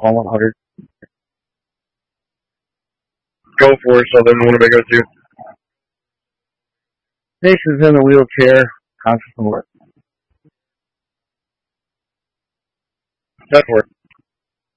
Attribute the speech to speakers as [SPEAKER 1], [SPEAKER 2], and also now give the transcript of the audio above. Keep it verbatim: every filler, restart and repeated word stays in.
[SPEAKER 1] all one hundred.
[SPEAKER 2] Go for it, Southern Winnebago too.
[SPEAKER 1] Mason's in the wheelchair, conscious and alert.
[SPEAKER 2] That's for it.